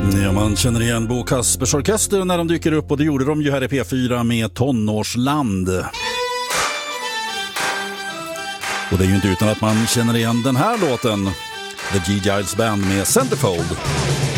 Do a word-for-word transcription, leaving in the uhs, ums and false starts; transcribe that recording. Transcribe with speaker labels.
Speaker 1: Ja, man känner igen Bo Kaspers Orkester när de dyker upp, och det gjorde de ju här i P fyra med Tonårsland. Och det är ju inte utan att man känner igen den här låten, The G. Giles Band med Centerfold.